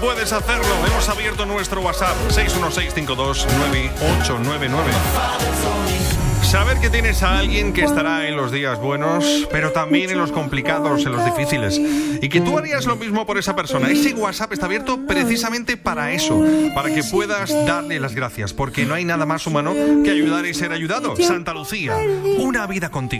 puedes hacerlo. Hemos abierto nuestro WhatsApp 616529899. Saber que tienes a alguien que estará en los días buenos, pero también en los complicados, en los difíciles, y que tú harías lo mismo por esa persona. Ese WhatsApp está abierto precisamente para eso, para que puedas darle las gracias, porque no hay nada más humano que ayudar y ser ayudado. Santa Lucía, una vida contigo.